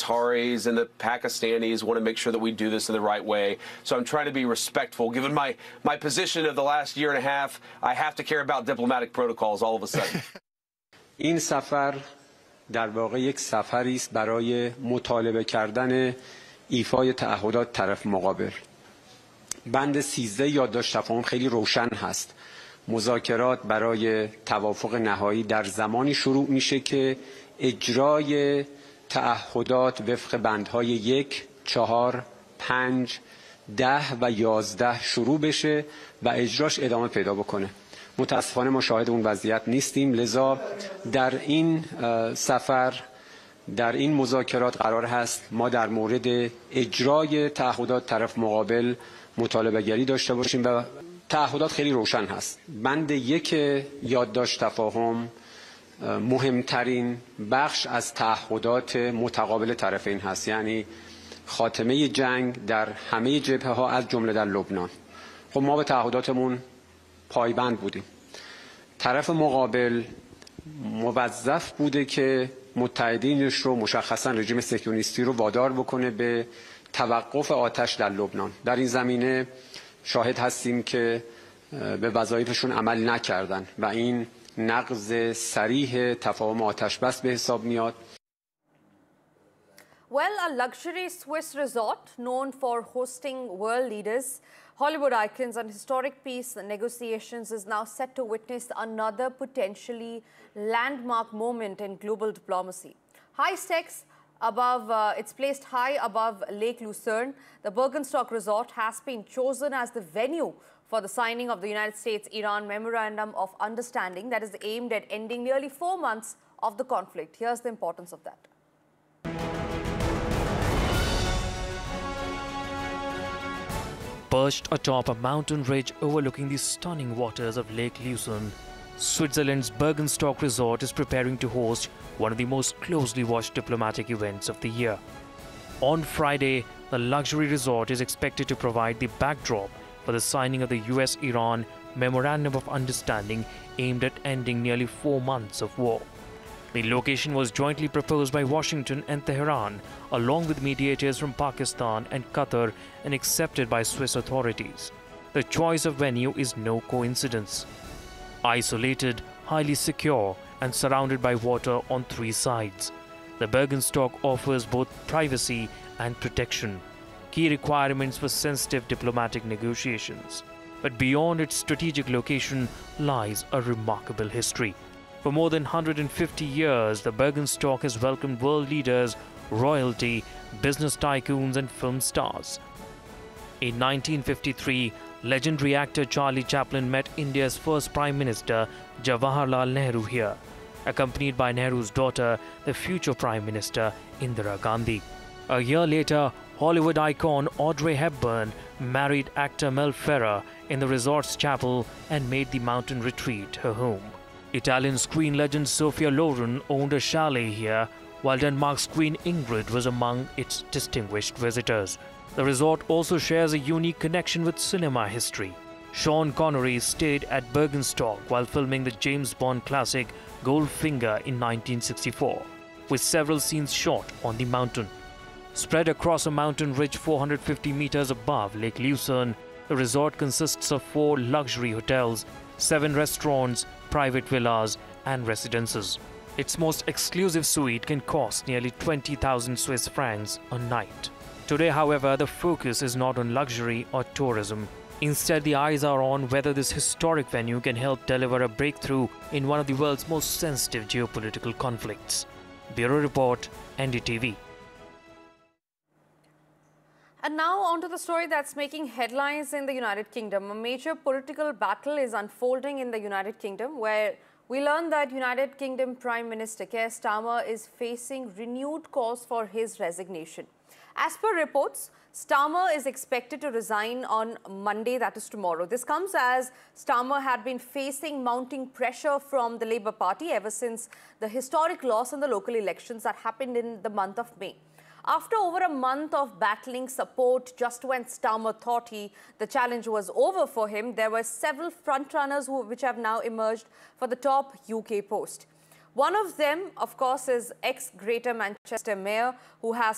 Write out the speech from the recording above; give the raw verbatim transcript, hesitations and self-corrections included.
Qataris and the Pakistanis want to make sure that we do this in the right way. So I'm trying to be respectful. Given my, my position of the last year and a half, I have to care about diplomatic protocols all of a sudden. این سفر در واقع یک سفری است برای مطالبه کردن ایفای تعهدات طرف مقابل. بند سیزده یادداشت تفاهم خیلی روشن هست. مذاکرات برای توافق نهایی در زمانی شروع میشه که اجرای تعهدات وفق بندهای یک، چهار، پنج، ده و یازده شروع بشه و اجراش ادامه پیدا بکنه. متاسفانه ما شاهد اون وضعیت نیستیم، لذا در این سفر در این مذاکرات قرار هست ما در مورد اجرای تعهدات طرف مقابل مطالبه گری داشته باشیم و تعهدات خیلی روشن هست. بند یک یادداشت تفاهم مهمترین بخش از تعهدات متقابل طرفین هست، یعنی خاتمه جنگ در همه جبهه ها از جمله در لبنان. خب ما به تعهداتمون پایبند بودیم. طرف مقابل موظف بوده که متحدینش رو مشخصا رژیم صهیونیستی رو وادار بکنه به توقف آتش در لبنان. در این زمینه شاهد هستیم که به وظایفشون عمل نکردن و این نقض صریح تفاهم آتش بس به حساب میاد. Well, a luxury Swiss resort known for hosting world leaders, Hollywood icons and historic peace negotiations is now set to witness another potentially landmark moment in global diplomacy. High stakes above, uh, it's placed high above Lake Lucerne. The Bergenstock Resort has been chosen as the venue for the signing of the United States-Iran Memorandum of Understanding that is aimed at ending nearly four months of the conflict. Here's the importance of that. Perched atop a mountain ridge overlooking the stunning waters of Lake Lucerne, Switzerland's Bergenstock Resort is preparing to host one of the most closely watched diplomatic events of the year. On Friday, the luxury resort is expected to provide the backdrop for the signing of the U S Iran Memorandum of Understanding aimed at ending nearly four months of war. The location was jointly proposed by Washington and Tehran, along with mediators from Pakistan and Qatar, and accepted by Swiss authorities. The choice of venue is no coincidence. Isolated, highly secure, and surrounded by water on three sides, the Bergenstock offers both privacy and protection, key requirements for sensitive diplomatic negotiations. But beyond its strategic location lies a remarkable history. For more than one hundred fifty years, the Bergenstock has welcomed world leaders, royalty, business tycoons, and film stars. In nineteen fifty-three, legendary actor Charlie Chaplin met India's first Prime Minister, Jawaharlal Nehru, here, accompanied by Nehru's daughter, the future Prime Minister, Indira Gandhi. A year later, Hollywood icon Audrey Hepburn married actor Mel Ferrer in the resort's chapel and made the mountain retreat her home. Italian screen legend Sophia Loren owned a chalet here, while Denmark's Queen Ingrid was among its distinguished visitors. The resort also shares a unique connection with cinema history. Sean Connery stayed at Bergenstock while filming the James Bond classic Goldfinger in nineteen sixty-four, with several scenes shot on the mountain. Spread across a mountain ridge four hundred fifty meters above Lake Lucerne, the resort consists of four luxury hotels, seven restaurants, private villas, and residences. Its most exclusive suite can cost nearly twenty thousand Swiss francs a night. Today, however, the focus is not on luxury or tourism. Instead, the eyes are on whether this historic venue can help deliver a breakthrough in one of the world's most sensitive geopolitical conflicts. Bureau Report, N D T V. And now on to the story that's making headlines in the United Kingdom. A major political battle is unfolding in the United Kingdom, where we learn that United Kingdom Prime Minister Keir Starmer is facing renewed calls for his resignation. As per reports, Starmer is expected to resign on Monday, that is tomorrow. This comes as Starmer had been facing mounting pressure from the Labour Party ever since the historic loss in the local elections that happened in the month of May. After over a month of battling support, just when Starmer thought he, the challenge was over for him, there were several frontrunners who, which have now emerged for the top U K post. One of them, of course, is ex-Greater Manchester Mayor, who has